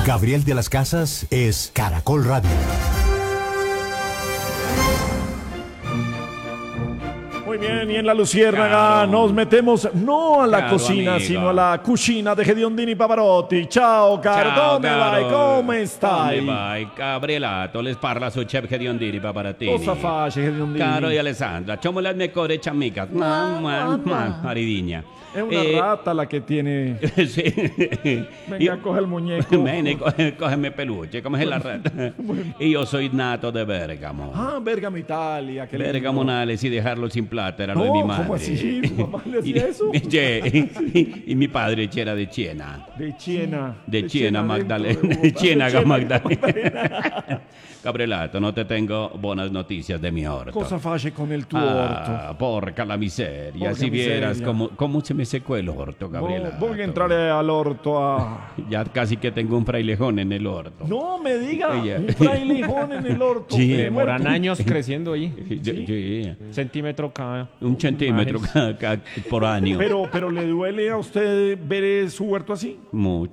Gabriel de las Casas es Caracol Radio. Muy bien, y en la Luciérnaga nos metemos no a la cocina, amigo, sino a la cucina de Gediondini Pavarotti. Ciao, caro, come vai, come stai? Come vai? Gabrielato, les parla su chef Gediondini Pavarottini. Cosa face, Gediondini? Caro y Alessandra, somos las mejores amigas. Maridigna. Es una rata la que tiene. Sí. Venga, coge el muñeco. Ven, cógeme peluche, como es la rata. Y yo soy nato de Bérgamo. Ah, Bérgamo, Italia. Qué lindo. Bergamonales y dejarlo sin plata era lo de No, mi madre. ¿cómo así? ¿Tu mamá le hacía eso? Y mi padre era de Chiena. De Chiena. De Chiena, Magdalena. dentro De Bogotá. Chiena, De Magdalena. Gabrielato, no te tengo buenas noticias de mi orto. Cosa face con el tuo orto? Porca la miseria. Porca Si vieras miseria. cómo se me secó el orto, Gabrielato. Voy a entrar al orto a... Ya casi que tengo un frailejón en el orto. No me diga, Oye. un frailejón en el orto. Sí. Me Demoran muero. años creciendo ahí. Sí. Centímetro cada. Un centímetro por año. Pero le duele a usted ver su huerto así.